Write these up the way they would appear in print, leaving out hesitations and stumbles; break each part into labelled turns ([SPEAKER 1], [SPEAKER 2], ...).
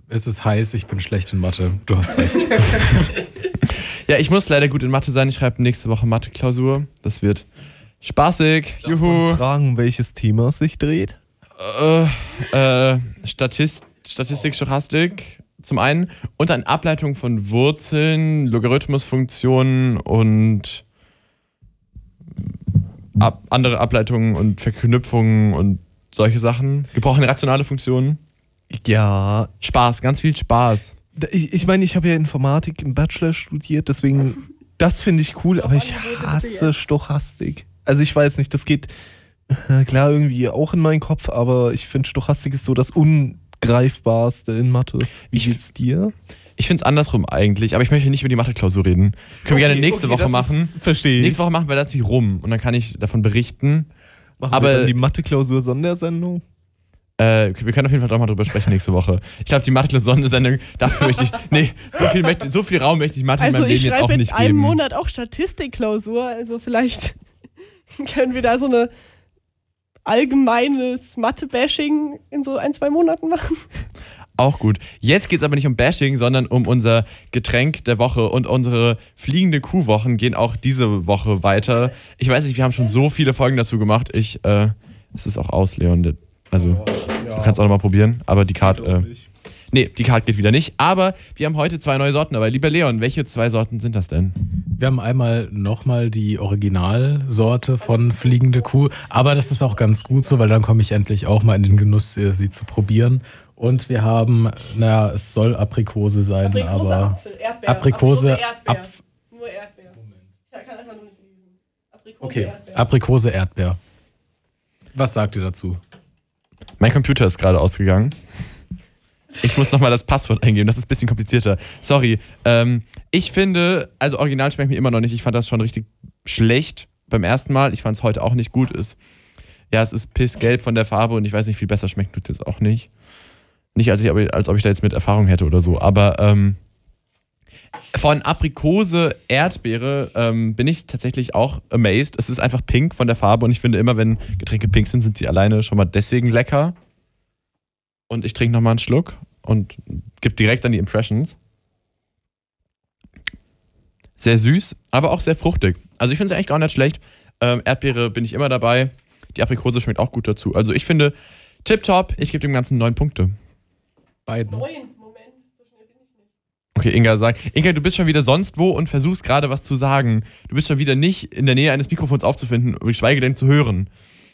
[SPEAKER 1] Es ist heiß, ich bin schlecht in Mathe. Du hast recht.
[SPEAKER 2] Ja, ich muss leider gut in Mathe sein. Ich schreibe nächste Woche Mathe-Klausur. Das wird spaßig.
[SPEAKER 3] Juhu. Darf man fragen, welches Thema es sich dreht?
[SPEAKER 2] Statistik, Stochastik zum einen und dann Ableitung von Wurzeln, Logarithmusfunktionen und andere Ableitungen und Verknüpfungen und solche Sachen. Gebrochene rationale Funktionen.
[SPEAKER 3] Ja.
[SPEAKER 2] Spaß, ganz viel Spaß.
[SPEAKER 3] Ich meine, ich habe ja Informatik im Bachelor studiert, deswegen, das finde ich cool, aber ich hasse Stochastik. Also ich weiß nicht, das geht klar irgendwie auch in meinen Kopf, aber ich finde, Stochastik ist so das Ungreifbarste in Mathe. Wie geht's dir?
[SPEAKER 2] Ich finde es andersrum eigentlich, aber ich möchte nicht über die Mathe-Klausur reden. Können wir gerne nächste Woche machen.
[SPEAKER 3] Verstehe ich.
[SPEAKER 2] Nächste Woche machen wir das hier rum und dann kann ich davon berichten.
[SPEAKER 3] Machen wir dann die Mathe-Klausur-Sondersendung?
[SPEAKER 2] Wir können auf jeden Fall doch mal drüber sprechen nächste Woche. Ich glaube, die Mathe-Sondersendung, dafür möchte ich, so viel Raum möchte ich Mathe in meinem Leben jetzt auch nicht geben. Also ich schreibe in einem
[SPEAKER 4] Monat auch Statistikklausur, also vielleicht können wir da so eine allgemeines Mathe-Bashing in so 1-2 Monaten machen.
[SPEAKER 2] Auch gut. Jetzt geht es aber nicht um Bashing, sondern um unser Getränk der Woche und unsere fliegende Kuhwochen gehen auch diese Woche weiter. Ich weiß nicht, wir haben schon so viele Folgen dazu gemacht. Es ist auch aus, Leon. Also, du kannst auch nochmal probieren, aber die Karte, die Karte geht wieder nicht. Aber wir haben heute 2 neue Sorten dabei. Lieber Leon, welche 2 Sorten sind das denn?
[SPEAKER 1] Wir haben einmal nochmal die Originalsorte von Fliegende Kuh, aber das ist auch ganz gut so, weil dann komme ich endlich auch mal in den Genuss, sie zu probieren. Und wir haben, es soll Aprikose sein, aber
[SPEAKER 4] Apfel, Erdbeer.
[SPEAKER 1] Aprikose,
[SPEAKER 4] Erdbeer. Nur Erdbeer. Ich kann einfach nur nicht lesen.
[SPEAKER 1] Aprikose, Erdbeer. Was sagt ihr dazu?
[SPEAKER 2] Mein Computer ist gerade ausgegangen. Ich muss nochmal das Passwort eingeben, das ist ein bisschen komplizierter. Sorry. Ich finde, also original schmeckt mir immer noch nicht. Ich fand das schon richtig schlecht beim ersten Mal. Ich fand es heute auch nicht gut. Es ist pissgelb von der Farbe und ich weiß nicht, viel besser schmeckt tut es auch nicht. Nicht, als ob ich da jetzt mit Erfahrung hätte oder so. Aber von Aprikose, Erdbeere bin ich tatsächlich auch amazed. Es ist einfach pink von der Farbe und ich finde immer, wenn Getränke pink sind, sind sie alleine schon mal deswegen lecker. Und ich trinke nochmal einen Schluck und gebe direkt dann die Impressions. Sehr süß, aber auch sehr fruchtig. Also ich finde es eigentlich gar nicht schlecht. Erdbeere bin ich immer dabei. Die Aprikose schmeckt auch gut dazu. Also ich finde, tipptopp, ich gebe dem Ganzen 9 Punkte.
[SPEAKER 1] Beiden.
[SPEAKER 4] 9, Moment, so schnell bin ich nicht.
[SPEAKER 2] Okay, Inga, du bist schon wieder sonst wo und versuchst gerade was zu sagen. Du bist schon wieder nicht in der Nähe eines Mikrofons aufzufinden, geschweige denn zu hören.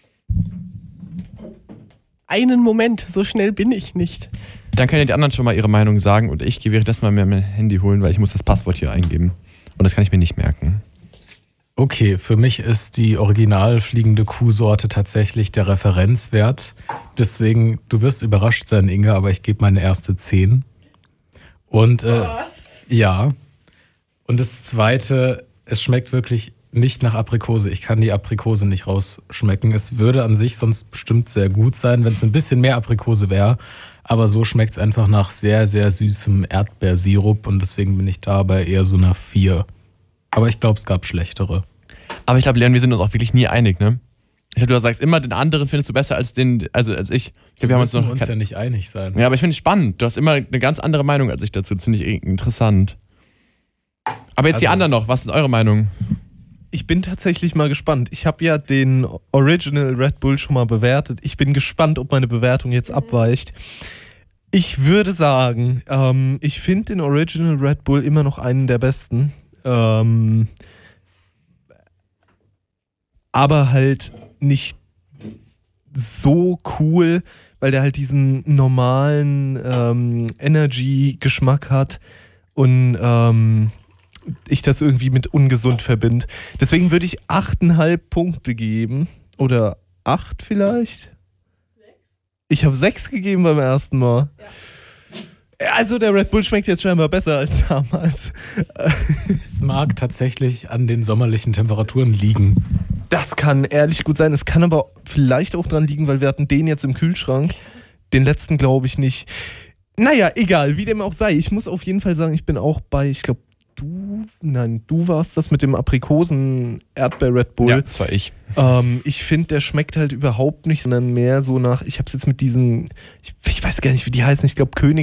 [SPEAKER 4] Einen Moment, so schnell bin ich nicht.
[SPEAKER 2] Dann können ja die anderen schon mal ihre Meinung sagen und ich gehe währenddessen mal mir mein Handy holen, weil ich muss das Passwort hier eingeben. Und das kann ich mir nicht merken.
[SPEAKER 1] Okay, für mich ist die original fliegende Kuhsorte tatsächlich der Referenzwert. Deswegen, du wirst überrascht sein, Inga, aber ich gebe meine erste 10. Und ja. Und das Zweite, es schmeckt wirklich nicht nach Aprikose. Ich kann die Aprikose nicht rausschmecken. Es würde an sich sonst bestimmt sehr gut sein, wenn es ein bisschen mehr Aprikose wäre. Aber so schmeckt es einfach nach sehr, sehr süßem Erdbeersirup und deswegen bin ich dabei eher so einer 4. Aber ich glaube, es gab schlechtere. Aber
[SPEAKER 2] ich glaube, Leon, wir sind uns auch wirklich nie einig, ne? Ich glaube, du sagst immer, den anderen findest du besser als als ich. Ich glaube, wir müssen uns
[SPEAKER 1] ja nicht einig sein.
[SPEAKER 2] Ja, aber ich finde es spannend. Du hast immer eine ganz andere Meinung als ich dazu. Das finde ich interessant. Aber jetzt die anderen noch. Was ist eure Meinung?
[SPEAKER 3] Ich bin tatsächlich mal gespannt. Ich habe ja den Original Red Bull schon mal bewertet. Ich bin gespannt, ob meine Bewertung jetzt abweicht. Ich würde sagen, ich finde den Original Red Bull immer noch einen der besten. Aber halt nicht so cool, weil der halt diesen normalen Energy-Geschmack hat und ich das irgendwie mit ungesund verbinde. Deswegen würde ich 8,5 Punkte geben. Oder 8 vielleicht?
[SPEAKER 4] 6?
[SPEAKER 3] Ich habe 6 gegeben beim ersten Mal. Ja. Also der Red Bull schmeckt jetzt scheinbar besser als damals.
[SPEAKER 1] Es mag tatsächlich an den sommerlichen Temperaturen liegen.
[SPEAKER 3] Das kann ehrlich gut sein. Es kann aber vielleicht auch dran liegen, weil wir hatten den jetzt im Kühlschrank. Den letzten glaube ich nicht. Naja, egal, wie dem auch sei. Ich muss auf jeden Fall sagen, ich bin auch bei, ich glaube, du warst das mit dem Aprikosen-Erdbeer-Red Bull.
[SPEAKER 2] Ja, das war ich.
[SPEAKER 3] Ich finde, der schmeckt halt überhaupt nicht, sondern mehr so nach, ich habe es jetzt mit diesen, ich weiß gar nicht, wie die heißen, ich glaube König